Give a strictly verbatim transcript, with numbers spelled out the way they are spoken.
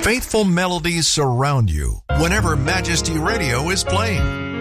Faithful melodies surround you whenever Majesty Radio is playing.